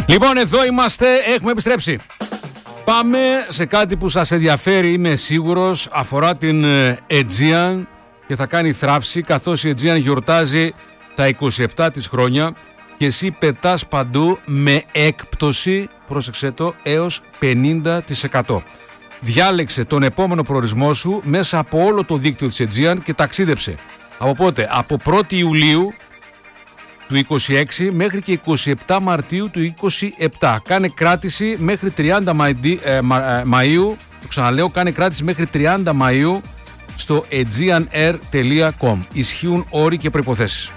Λοιπόν, εδώ είμαστε, έχουμε επιστρέψει. Πάμε σε κάτι που σας ενδιαφέρει, είμαι σίγουρος, αφορά την Aegean και θα κάνει θράψη, καθώς η Aegean γιορτάζει τα 27 της χρόνια και εσύ πετάς παντού με έκπτωση, πρόσεξε το, έως 50%. Διάλεξε τον επόμενο προορισμό σου μέσα από όλο το δίκτυο της Aegean και ταξίδεψε. Από πότε? Από 1η Ιουλίου του 26 μέχρι και 27 Μαρτίου του 27. Κάνε κράτηση μέχρι 30 Μαΐου. Το ξαναλέω, κάνε κράτηση μέχρι 30 Μαΐου στο aegeanair.com. Ισχύουν όροι και προϋποθέσεις.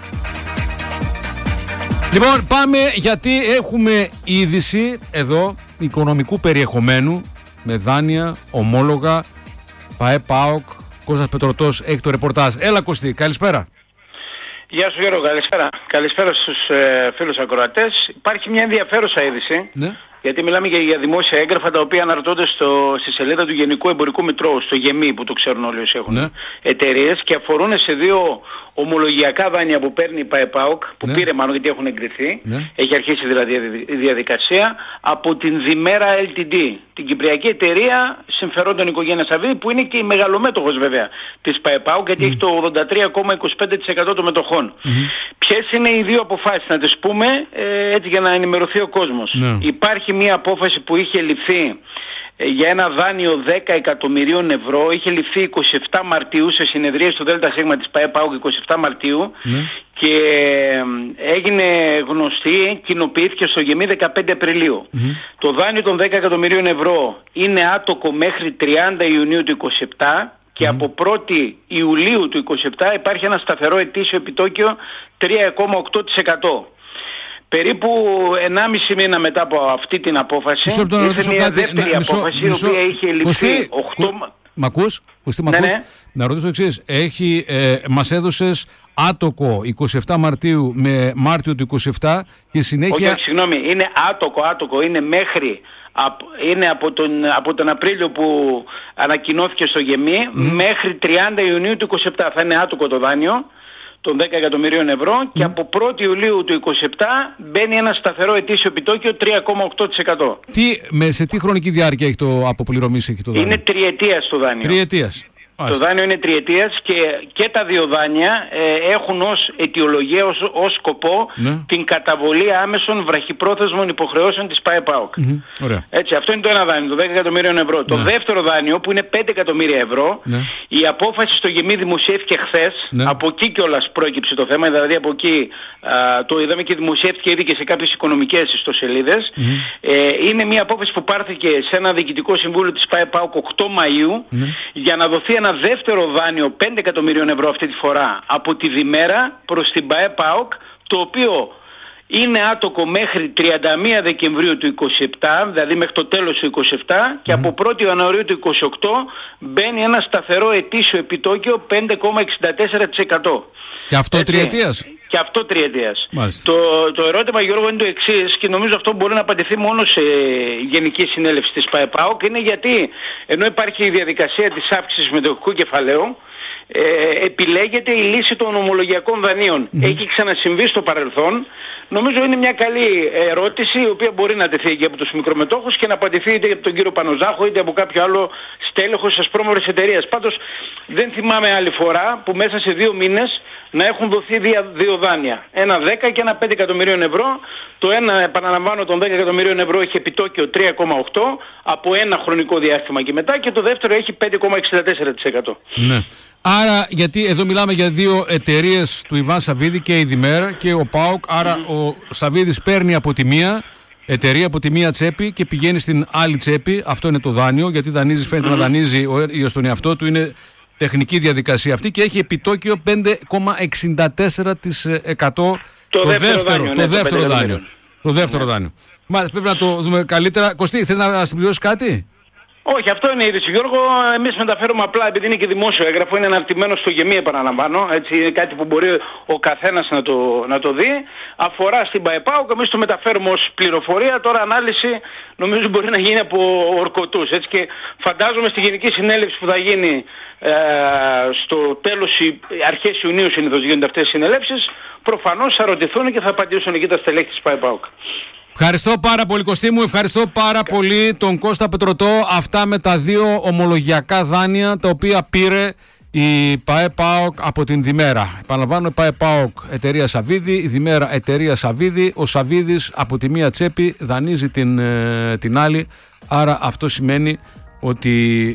Λοιπόν, πάμε γιατί έχουμε είδηση εδώ οικονομικού περιεχομένου με δάνεια, ομόλογα, ΠΑΕ, ΠΑΟΚ. Κώστας Πετρωτός έχει το ρεπορτάζ. Έλα Κωστή, καλησπέρα. Γεια σου Γιώργο, καλησπέρα. Καλησπέρα στους φίλους ακροατές. Υπάρχει μια ενδιαφέρουσα είδηση, ναι. Γιατί μιλάμε για δημόσια έγγραφα τα οποία αναρτώνται στη σελίδα του Γενικού Εμπορικού Μητρώου, στο ΓΕΜΗ που το ξέρουν όλοι όσοι έχουν εταιρείες, και αφορούν σε δύο ομολογιακά δάνεια που παίρνει η ΠΑΕΠΑΟΚ, που πήρε μάλλον γιατί έχουν εγκριθεί, έχει αρχίσει δηλαδή η διαδικασία, από την Διμέρα LTD, την Κυπριακή Εταιρεία Συμφερόντων Οικογένειας Σαββίδη, που είναι και η μεγαλομέτωχος βέβαια της ΠΑΕΠΑΟΚ, γιατί έχει το 83,25% των μετοχών. Ποιες είναι οι δύο αποφάσεις, να τις πούμε έτσι για να ενημερωθεί ο κόσμος. Υπάρχει μια απόφαση που είχε ληφθεί για ένα δάνειο 10 εκατομμυρίων ευρώ, είχε ληφθεί 27 Μαρτίου σε συνεδρίες του ΔΣ της ΠΑΕΠΑΟΚ 27 Μαρτίου και έγινε γνωστή, κοινοποιήθηκε στο ΓΕΜΗ 15 Απριλίου. Το δάνειο των 10 εκατομμυρίων ευρώ είναι άτοκο μέχρι 30 Ιουνίου του 27 και από 1η Ιουλίου του 27 υπάρχει ένα σταθερό ετήσιο επιτόκιο 3,8%. Περίπου 1,5 μήνα μετά από αυτή την απόφαση ήρθε μια δεύτερη απόφαση η οποία είχε ληφθεί 8... Μ' ακούς? Να ρωτήσω το εξής. Μας έδωσες άτοκο 27 Μαρτίου με Μάρτιο του 27 και συνέχεια... Όχι, συγγνώμη, είναι άτοκο, είναι μέχρι... Είναι από τον Απρίλιο που ανακοινώθηκε στο ΓΕΜΗ μέχρι 30 Ιουνίου του 27 θα είναι άτοκο το δάνειο των 10 εκατομμυρίων ευρώ και από 1η Ιουλίου του 27 μπαίνει ένα σταθερό ετήσιο επιτόκιο 3,8%. Σε τι χρονική διάρκεια έχει το αποπληρωμής έχει το δάνειο? Είναι τριετίας το δάνειο. Τριετίας. Το δάνειο είναι τριετίας και τα δύο δάνεια έχουν ως αιτιολογία, ως σκοπό την καταβολή άμεσων βραχυπρόθεσμων υποχρεώσεων της ΠΑΕΠΑΟΚ. Έτσι, αυτό είναι το ένα δάνειο, το 10 εκατομμύριων ευρώ. Το δεύτερο δάνειο που είναι 5 εκατομμύρια ευρώ, η απόφαση στο ΓΕΜΗ δημοσιεύτηκε χθες, από εκεί κιόλας πρόκειψε το θέμα, δηλαδή από εκεί το είδαμε και δημοσιεύτηκε ήδη και σε κάποιες οικονομικές ιστοσελίδες. Είναι μια απόφαση που πάρθηκε σε ένα διοικητικό συμβούλιο της ΠΑΕΠΑΟΚ 8 Μαΐου για να δοθεί ένα δεύτερο δάνειο 5 εκατομμυρίων ευρώ αυτή τη φορά από τη Διμέρα προς την ΠΑΕΠΑΟΚ, το οποίο είναι άτοκο μέχρι 31 Δεκεμβρίου του 27, δηλαδή μέχρι το τέλος του 27 και από 1η Ιανουαρίου του 28 μπαίνει ένα σταθερό ετήσιο επιτόκιο 5,64%. Και αυτό τριετίας? Και αυτό τριετίας. Το ερώτημα, Γιώργο, είναι το εξής και νομίζω αυτό μπορεί να απαντηθεί μόνο σε Γενική Συνέλευση της ΠΑΕΠΑΟΚ, είναι γιατί ενώ υπάρχει η διαδικασία της αύξησης μετοχικού κεφαλαίου, επιλέγεται η λύση των ομολογιακών δανείων. Έχει ξανασυμβεί στο παρελθόν. Νομίζω είναι μια καλή ερώτηση η οποία μπορεί να τεθεί και από τους μικρομετόχους και να απαντηθεί είτε από τον κύριο Πανοζάχο είτε από κάποιο άλλο στέλεχος της πρόμορφης εταιρείας. Πάντως δεν θυμάμαι άλλη φορά που μέσα σε 2 μήνες να έχουν δοθεί δύο δάνεια. Ένα 10 και ένα 5 εκατομμυρίων ευρώ. Το ένα, επαναλαμβάνω, των 10 εκατομμυρίων ευρώ έχει επιτόκιο 3,8 από ένα χρονικό διάστημα και μετά, και το δεύτερο έχει 5,64%. Ναι. Άρα, γιατί εδώ μιλάμε για δύο εταιρείες του Ιβάν Σαββίδη και η Διμέρα και ο ΠΑΟΚ, άρα ο Σαββίδης παίρνει από τη μία εταιρεία, από τη μία τσέπη και πηγαίνει στην άλλη τσέπη. Αυτό είναι το δάνειο, γιατί δανείζει, φαίνεται να δανείζει ο ίδιος τον εαυτό του, είναι τεχνική διαδικασία αυτή και έχει επιτόκιο 5,64% το δεύτερο δάνειο. Το δεύτερο δάνειο. Μάλιστα, πρέπει να το δούμε καλύτερα. Κωστή, θες να συμπληρώσεις κάτι? Όχι, αυτό είναι η είδηση, Γιώργο. Εμείς μεταφέρουμε απλά, επειδή είναι και δημόσιο έγγραφο, είναι αναρτημένο στο ΓΕΜΗ, επαναλαμβάνω. Έτσι, είναι κάτι που μπορεί ο καθένας να το δει. Αφορά στην ΠΑΕΠΑΟΚ, εμείς το μεταφέρουμε ως πληροφορία. Τώρα ανάλυση νομίζω μπορεί να γίνει από ορκωτούς. Έτσι, και φαντάζομαι στη Γενική Συνέλευση που θα γίνει στο τέλος, αρχές Ιουνίου συνήθως γίνονται αυτές οι συνελεύσεις, προφανώς θα ρωτηθούν και θα απαντήσουν εκεί τα στελέχη της ΠΑΕΠΑΟΚ. Ευχαριστώ πάρα πολύ, Κωστή μου. Ευχαριστώ πάρα πολύ τον Κώστα Πετρωτό. Αυτά με τα 2 ομολογιακά δάνεια τα οποία πήρε η ΠΑΕ ΠΑΟΚ από την Διμέρα. Επαναλαμβάνω, η ΠΑΕ ΠΑΟΚ εταιρεία Σαββίδη, η Διμέρα εταιρεία Σαββίδη. Ο Σαββίδης από τη μία τσέπη δανείζει την άλλη. Άρα αυτό σημαίνει ότι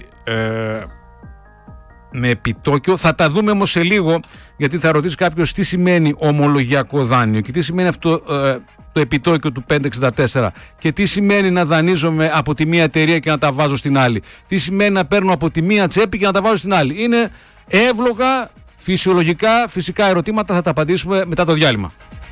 με επιτόκιο, θα τα δούμε όμως σε λίγο, γιατί θα ρωτήσει κάποιος τι σημαίνει ομολογιακό δάνειο και τι σημαίνει αυτό το επιτόκιο του 5,64 και τι σημαίνει να δανείζομαι από τη μία εταιρεία και να τα βάζω στην άλλη, τι σημαίνει να παίρνω από τη μία τσέπη και να τα βάζω στην άλλη. Είναι εύλογα, φυσιολογικά, φυσικά ερωτήματα, θα τα απαντήσουμε μετά το διάλειμμα.